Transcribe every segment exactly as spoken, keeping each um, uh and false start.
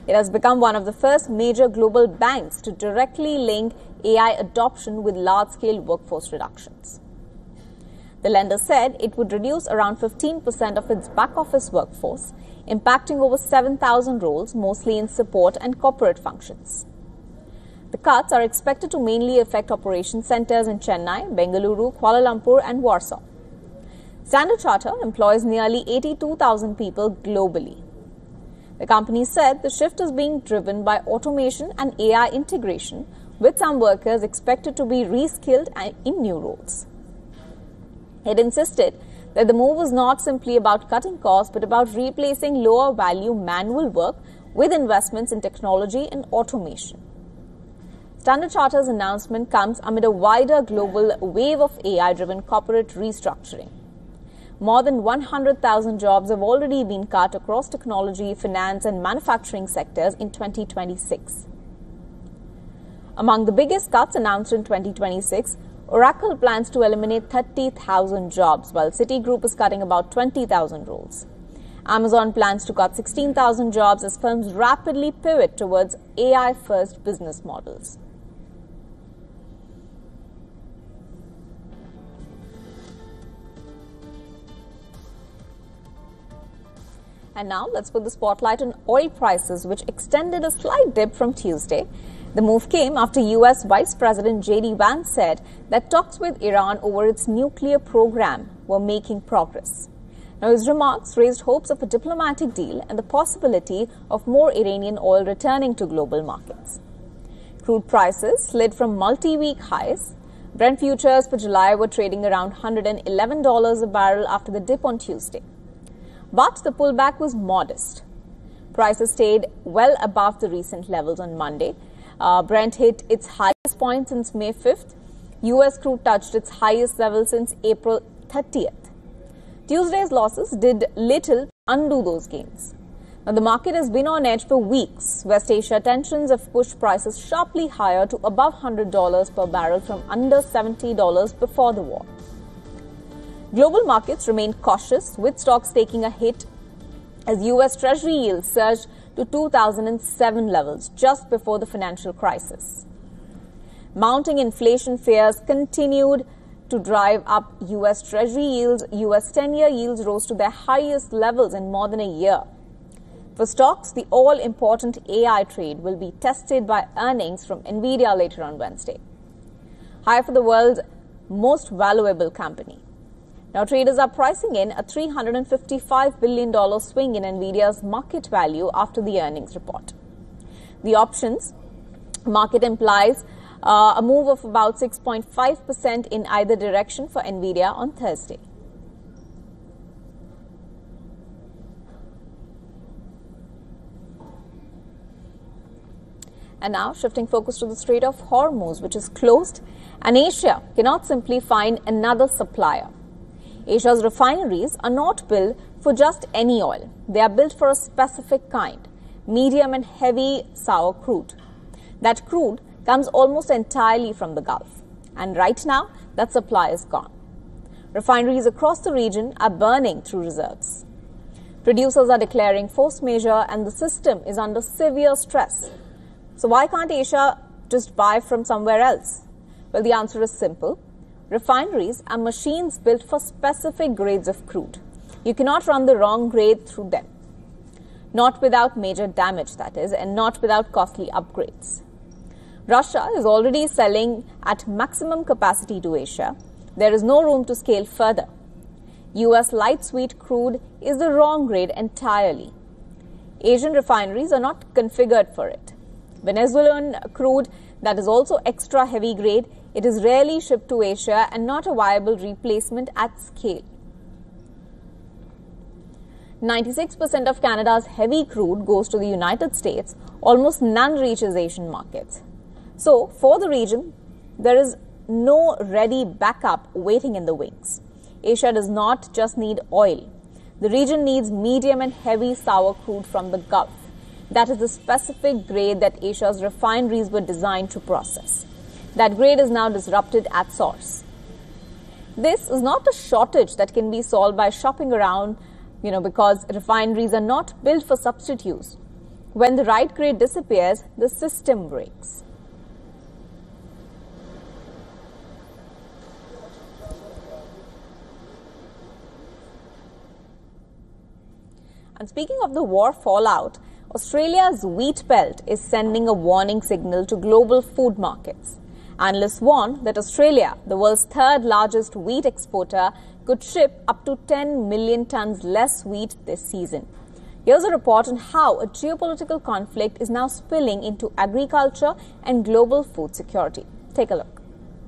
It has become one of the first major global banks to directly link A I adoption with large-scale workforce reductions. The lender said it would reduce around fifteen percent of its back-office workforce, impacting over seven thousand roles, mostly in support and corporate functions. The cuts are expected to mainly affect operation centers in Chennai, Bengaluru, Kuala Lumpur and Warsaw. Standard Chartered employs nearly eighty-two thousand people globally. The company said the shift is being driven by automation and A I integration, with some workers expected to be reskilled in new roles. It insisted that the move was not simply about cutting costs, but about replacing lower value manual work with investments in technology and automation. Standard Chartered's announcement comes amid a wider global wave of A I-driven corporate restructuring. More than one hundred thousand jobs have already been cut across technology, finance and manufacturing sectors in twenty twenty-six. Among the biggest cuts announced in twenty twenty-six, Oracle plans to eliminate thirty thousand jobs, while Citigroup is cutting about twenty thousand roles. Amazon plans to cut sixteen thousand jobs as firms rapidly pivot towards A I-first business models. And now let's put the spotlight on oil prices, which extended a slight dip from Tuesday. The move came after U S Vice President J D Vance said that talks with Iran over its nuclear program were making progress. Now, his remarks raised hopes of a diplomatic deal and the possibility of more Iranian oil returning to global markets. Crude prices slid from multi-week highs. Brent futures for July were trading around one hundred eleven dollars a barrel after the dip on Tuesday. But the pullback was modest. Prices stayed well above the recent levels on Monday. Uh, Brent hit its highest point since May fifth. U S crude touched its highest level since April thirtieth. Tuesday's losses did little to undo those gains. Now, the market has been on edge for weeks. West Asia tensions have pushed prices sharply higher to above one hundred dollars per barrel from under seventy dollars before the war. Global markets remain cautious, with stocks taking a hit as U S Treasury yields surged to two thousand seven levels just before the financial crisis. Mounting inflation fears continued to drive up U S Treasury yields. U S ten-year yields rose to their highest levels in more than a year. For stocks, the all-important A I trade will be tested by earnings from Nvidia later on Wednesday. High for the world's most valuable company. Now, traders are pricing in a three hundred fifty-five billion dollars swing in Nvidia's market value after the earnings report. The options market implies uh, a move of about six point five percent in either direction for Nvidia on Thursday. And now, shifting focus to the Strait of Hormuz, which is closed, and Asia cannot simply find another supplier. Asia's refineries are not built for just any oil. They are built for a specific kind, medium and heavy sour crude. That crude comes almost entirely from the Gulf. And right now, that supply is gone. Refineries across the region are burning through reserves. Producers are declaring force majeure and the system is under severe stress. So why can't Asia just buy from somewhere else? Well, the answer is simple. Refineries are machines built for specific grades of crude. You cannot run the wrong grade through them. Not without major damage, that is, and not without costly upgrades. Russia is already selling at maximum capacity to Asia. There is no room to scale further. U S light sweet crude is the wrong grade entirely. Asian refineries are not configured for it. Venezuelan crude that is also extra heavy grade, it is rarely shipped to Asia and not a viable replacement at scale. ninety-six percent of Canada's heavy crude goes to the United States. Almost none reaches Asian markets. So, for the region, there is no ready backup waiting in the wings. Asia does not just need oil. The region needs medium and heavy sour crude from the Gulf. That is the specific grade that Asia's refineries were designed to process. That grade is now disrupted at source. This is not a shortage that can be solved by shopping around, you know, because refineries are not built for substitutes. When the right grade disappears, the system breaks. And speaking of the war fallout, Australia's wheat belt is sending a warning signal to global food markets. Analysts warn that Australia, the world's third largest wheat exporter, could ship up to ten million tons less wheat this season. Here's a report on how a geopolitical conflict is now spilling into agriculture and global food security. Take a look.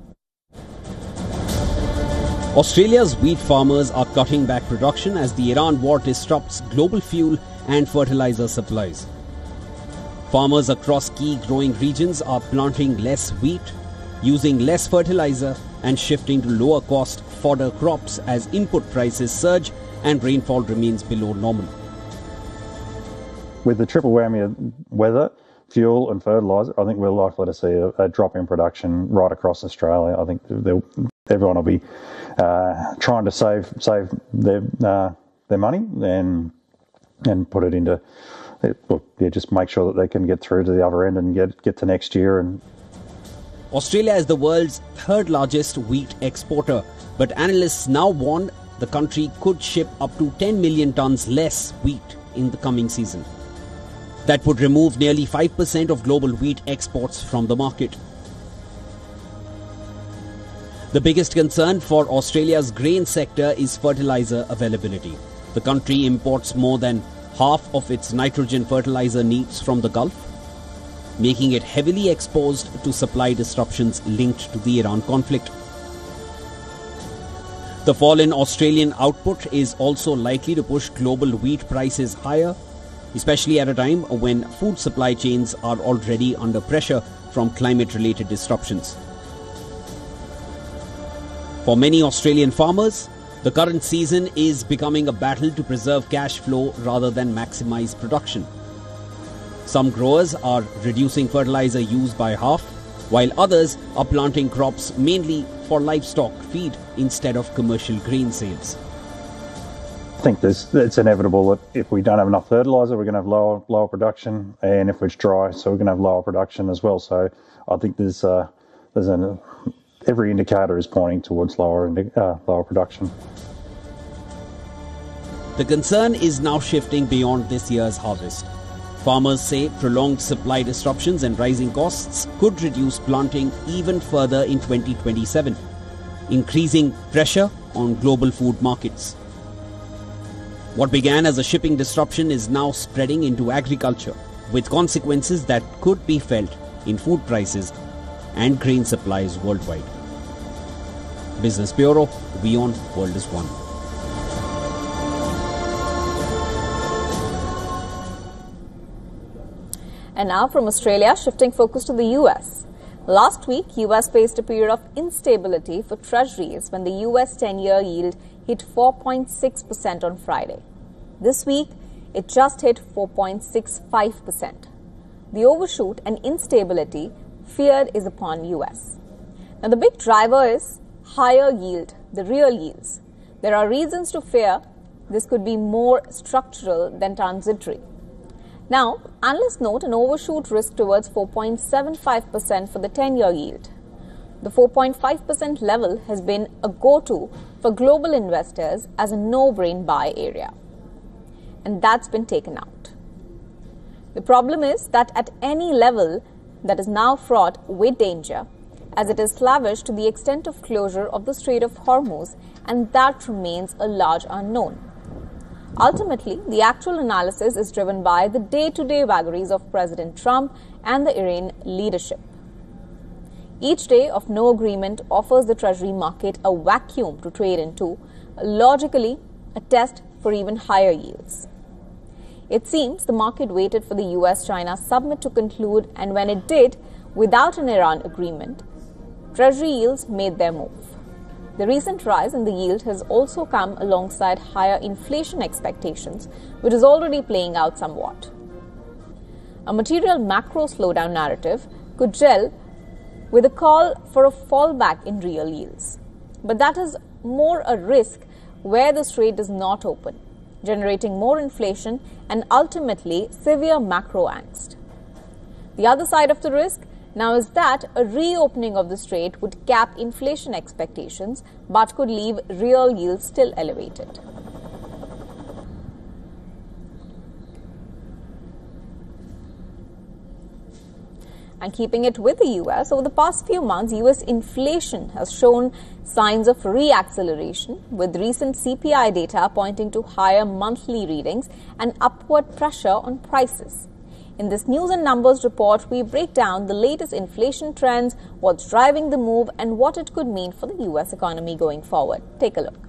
Australia's wheat farmers are cutting back production as the Iran war disrupts global fuel and fertilizer supplies. Farmers across key growing regions are planting less wheat, using less fertilizer and shifting to lower cost fodder crops as input prices surge and rainfall remains below normal. With the triple whammy of weather, fuel and fertiliser, I think we're likely to see a, a drop in production right across Australia. I think everyone will be uh, trying to save save their uh, their money and and put it into well, yeah, just make sure that they can get through to the other end and get get to next year. And Australia is the world's third largest wheat exporter, but analysts now warn the country could ship up to ten million tons less wheat in the coming season. That would remove nearly five percent of global wheat exports from the market. The biggest concern for Australia's grain sector is fertilizer availability. The country imports more than half of its nitrogen fertilizer needs from the Gulf, making it heavily exposed to supply disruptions linked to the Iran conflict. The fall in Australian output is also likely to push global wheat prices higher, especially at a time when food supply chains are already under pressure from climate-related disruptions. For many Australian farmers, the current season is becoming a battle to preserve cash flow rather than maximize production. Some growers are reducing fertilizer use by half, while others are planting crops mainly for livestock feed instead of commercial grain sales. I think there's, it's inevitable that if we don't have enough fertiliser, we're going to have lower lower production, and if it's dry, so we're going to have lower production as well. So I think there's uh, there's an every indicator is pointing towards lower uh, lower production. The concern is now shifting beyond this year's harvest. Farmers say prolonged supply disruptions and rising costs could reduce planting even further in twenty twenty-seven, increasing pressure on global food markets. What began as a shipping disruption is now spreading into agriculture, with consequences that could be felt in food prices and grain supplies worldwide. Business Bureau, WION, World is One. And now from Australia, shifting focus to the U S. Last week, U S faced a period of instability for treasuries when the U S ten-year yield hit four point six percent on Friday. This week, it just hit four point six five percent. The overshoot and instability feared is upon U S. Now, the big driver is higher yield, the real yields. There are reasons to fear this could be more structural than transitory. Now, analysts note an overshoot risk towards four point seven five percent for the ten-year yield. The four point five percent level has been a go-to for global investors as a no-brain buy area. And that's been taken out. The problem is that at any level that is now fraught with danger, as it is lavish to the extent of closure of the Strait of Hormuz, and that remains a large unknown. Ultimately, the actual analysis is driven by the day-to-day vagaries of President Trump and the Iran leadership. Each day of no agreement offers the Treasury market a vacuum to trade into, logically a test for even higher yields. It seems the market waited for the U S China summit to conclude, and when it did, without an Iran agreement, Treasury yields made their move. The recent rise in the yield has also come alongside higher inflation expectations, which is already playing out somewhat. A material macro slowdown narrative could gel with a call for a fallback in real yields. But that is more a risk where the strait does not open. generating more inflation and ultimately severe macro angst. The other side of the risk now is that a reopening of the strait would cap inflation expectations but could leave real yields still elevated. And keeping it with the U S, over the past few months, U S inflation has shown signs of re-acceleration, with recent C P I data pointing to higher monthly readings and upward pressure on prices. In this News and Numbers report, we break down the latest inflation trends, what's driving the move, and what it could mean for the U S economy going forward. Take a look.